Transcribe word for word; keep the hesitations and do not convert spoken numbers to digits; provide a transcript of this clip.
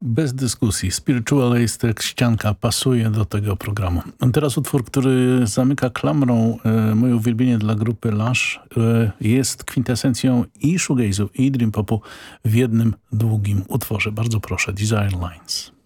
Bez dyskusji. Spiritualistic, ścianka pasuje do tego programu. Teraz utwór, który zamyka klamrą e, moje uwielbienie dla grupy Lush, e, jest kwintesencją i shoegaze'u, i dream popu w jednym długim utworze. Bardzo proszę, Desire Lines.